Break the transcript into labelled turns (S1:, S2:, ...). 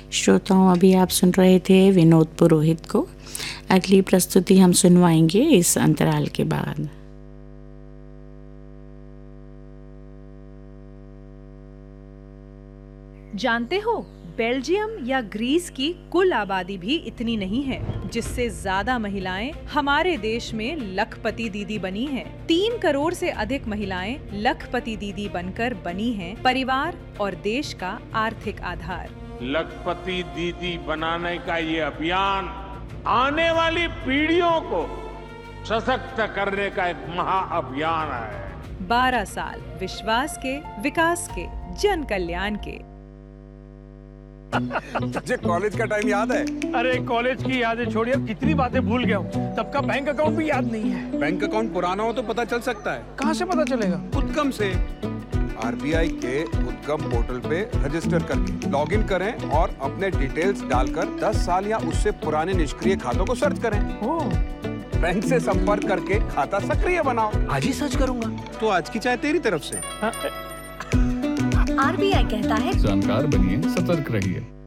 S1: श्रोताओं, अभी आप सुन रहे थे विनोद पुरोहित को। अगली प्रस्तुति हम सुनवाएंगे इस अंतराल के बाद।
S2: जानते हो, बेल्जियम या ग्रीस की कुल आबादी भी इतनी नहीं है, जिससे ज्यादा महिलाएं हमारे देश में लखपति दीदी बनी हैं। 3 करोड़ से अधिक महिलाएं लखपति दीदी बनकर बनी हैं परिवार और देश का आर्थिक आधार।
S3: लखपति दीदी बनाने का ये अभियान आने वाली पीढ़ियों को सशक्त करने का एक महाअभियान है।
S2: 12 साल विश्वास के, विकास के, जन कल्याण के।
S4: तुझे कॉलेज का टाइम याद है?
S5: अरे कॉलेज की यादें छोड़िए, कितनी बातें भूल गया हूँ। तब का बैंक अकाउंट भी याद नहीं है।
S4: बैंक अकाउंट पुराना हो तो पता चल सकता है।
S5: कहाँ से पता चलेगा?
S4: उद्गम से। आरबीआई के उद्गम पोर्टल पे रजिस्टर करके लॉगिन करें और अपने डिटेल्स डालकर 10 साल या उससे पुराने निष्क्रिय खातों को सर्च करें। बैंक से संपर्क करके खाता सक्रिय बनाओ।
S5: आज ही सर्च करूंगा।
S4: तो आज की चाय तेरी तरफ से।
S6: आरबीआई कहता है,
S7: जानकार बनिए, सतर्क रहिए।